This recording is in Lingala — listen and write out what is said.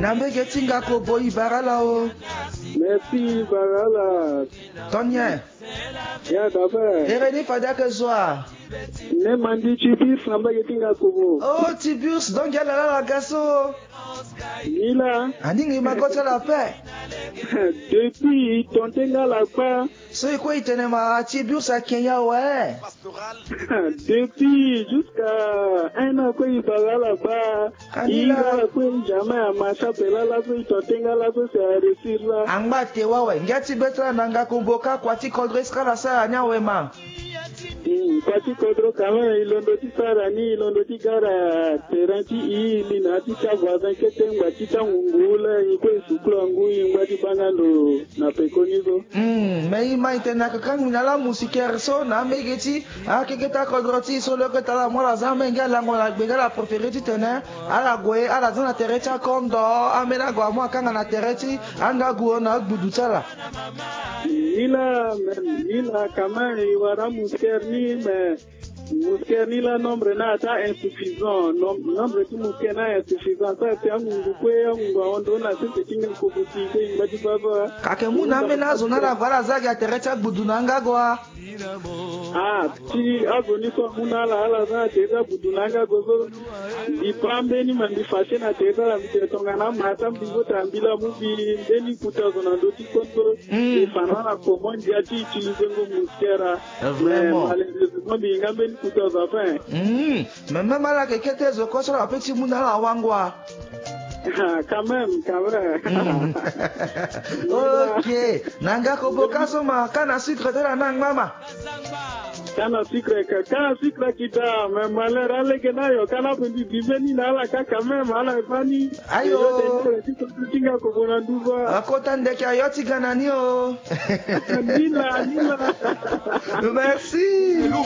Nambe getinga kobo ibarala o. Merci, Barala. Tonye. Ya, d'abord. Ereni fada ke zoa. Ne mandi Tibus, namba getinga kobo. Oh, Tibus, donc y'a la gaso. Nila. Aningi makocha la paix. Depuis, tontenga la paix. So quoi itene ma Tibus à Kenya ouais. Depuis, jusqu'à un an, quoi, il parle là-bas. Il a quoi, jamais à ma chapelle là, quoi, tontenga là, quoi, c'est à réussir là. Anga te wawe, ngati betra nanga kumboka kwa ti kodreska la sa anya wema. Kwati kodro kama ilondoti sarani ilondoti gara teranti ili na tita voisin ketengwa tita ngungula iko isukula ngui ngwati bangando na pekonizo. Mais ma itena kakang nala musiker so na megeti akeketa kodroti so le keta la mola zame ngala ngola begala préféré ti tena ala goe ala zona tereta kondo amena go mo kanga na tereti anga go na gbudutala. Nila kama iwara musiker ni mais musiker ni la nombre na ta insuffisant nombre tu musiker na insuffisant ça c'est amungu kwe amungu ondo na sente kinga kubuti ke ngati baba kake muna mena zona la vala zaga tereta gbudunanga goa. Ti azoni so muna la ala za teta budunanga gozo di pambe ni mandi fashion na teta la mtetonga na mata mbigo tambila mubi ndeni kutazona ndo ti konto e fanana comment dia ti utiliser ngo muskera vraiment malheureusement bi ngambe ni kutaza fin même mala ke kete zo ko so la petit muna la wangwa. Quand même. Ok. Nanga koboka soma kana sucre de la nang mama. Kana sucre kita mais malheur ale kenayo kana pendi biveni na la kaka même ala fani. Ayo. Tinga ko bona duva. Akota ndeke ayoti ganani o. Nila. Merci.